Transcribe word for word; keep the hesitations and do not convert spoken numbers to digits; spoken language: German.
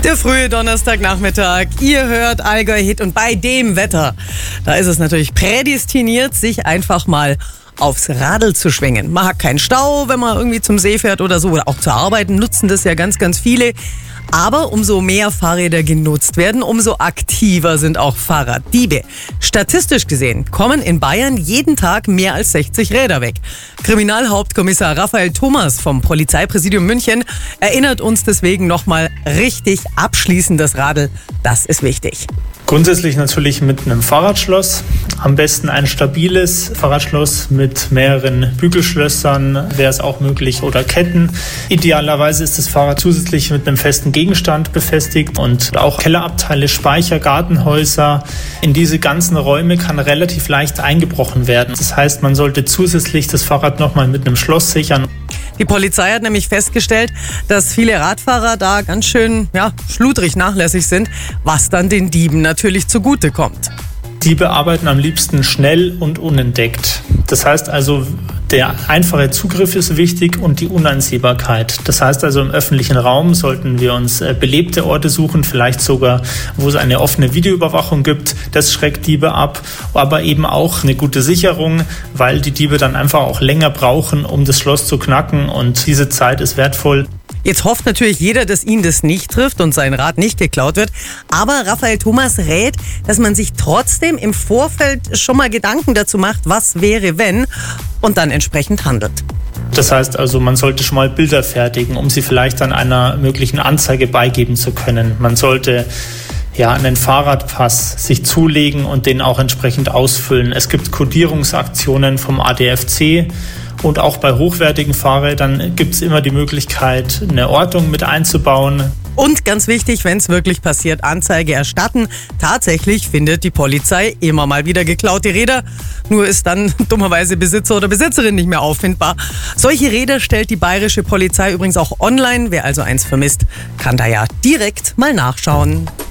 Der frühe Donnerstagnachmittag, ihr hört Allgäu Hit und bei dem Wetter, da ist es natürlich prädestiniert, sich einfach mal aufs Radl zu schwingen. Man hat keinen Stau, wenn man irgendwie zum See fährt oder so, oder auch zur Arbeit nutzen das ja ganz, ganz viele. Aber umso mehr Fahrräder genutzt werden, umso aktiver sind auch Fahrraddiebe. Statistisch gesehen kommen in Bayern jeden Tag mehr als sechzig Räder weg. Kriminalhauptkommissar Raphael Thomas vom Polizeipräsidium München erinnert uns deswegen nochmal richtig abschließend das Radl. Das ist wichtig. Grundsätzlich natürlich mit einem Fahrradschloss. Am besten ein stabiles Fahrradschloss mit mehreren Bügelschlössern, wäre es auch möglich, oder Ketten. Idealerweise ist das Fahrrad zusätzlich mit einem festen Gegenstand befestigt und auch Kellerabteile, Speicher, Gartenhäuser. In diese ganzen Räume kann relativ leicht eingebrochen werden. Das heißt, man sollte zusätzlich das Fahrrad nochmal mit einem Schloss sichern. Die Polizei hat nämlich festgestellt, dass viele Radfahrer da ganz schön ja, schludrig nachlässig sind, was dann den Dieben natürlich zugutekommt. Diebe arbeiten am liebsten schnell und unentdeckt. Das heißt also, der einfache Zugriff ist wichtig und die Uneinsehbarkeit. Das heißt also, im öffentlichen Raum sollten wir uns belebte Orte suchen, vielleicht sogar, wo es eine offene Videoüberwachung gibt. Das schreckt Diebe ab, aber eben auch eine gute Sicherung, weil die Diebe dann einfach auch länger brauchen, um das Schloss zu knacken, und diese Zeit ist wertvoll. Jetzt hofft natürlich jeder, dass ihn das nicht trifft und sein Rad nicht geklaut wird. Aber Raphael Thomas rät, dass man sich trotzdem im Vorfeld schon mal Gedanken dazu macht, was wäre, wenn, und dann entsprechend handelt. Das heißt also, man sollte schon mal Bilder fertigen, um sie vielleicht dann einer möglichen Anzeige beigeben zu können. Man sollte ja einen Fahrradpass sich zulegen und den auch entsprechend ausfüllen. Es gibt Kodierungsaktionen vom A D F C. Und auch bei hochwertigen Fahrrädern gibt es immer die Möglichkeit, eine Ortung mit einzubauen. Und ganz wichtig, wenn es wirklich passiert, Anzeige erstatten. Tatsächlich findet die Polizei immer mal wieder geklaute Räder. Nur ist dann dummerweise Besitzer oder Besitzerin nicht mehr auffindbar. Solche Räder stellt die bayerische Polizei übrigens auch online. Wer also eins vermisst, kann da ja direkt mal nachschauen.